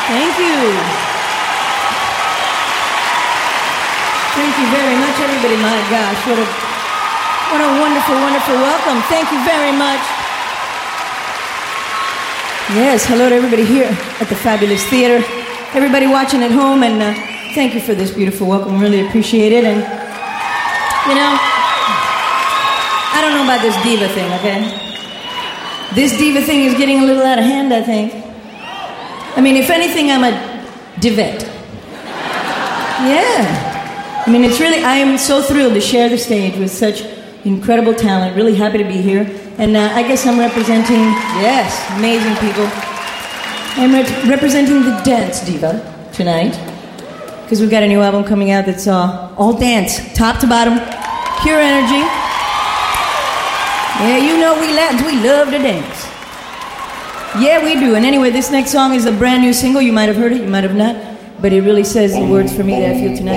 Thank you. Thank you very much, everybody. My gosh, what a wonderful, wonderful welcome. Thank you very much. Yes, hello to everybody here at the Fabulous Theater. Everybody watching at home, and thank you for this beautiful welcome. Really appreciate it. And, you know, I don't know about this diva thing, okay? This diva thing is getting a little out of hand, I think. I mean, if anything, I'm a divette. Yeah. I mean, it's really, I am so thrilled to share the stage with such incredible talent. Really happy to be here. And I guess I'm representing, yes, amazing people. I'm representing the dance diva tonight. Because we've got a new album coming out that's all dance, top to bottom, pure energy. Yeah, you know we Latins, we love to dance. Yeah, we do. And anyway, this next song is a brand new single. You might have heard it, you might have not. But it really says the words for me that I feel tonight.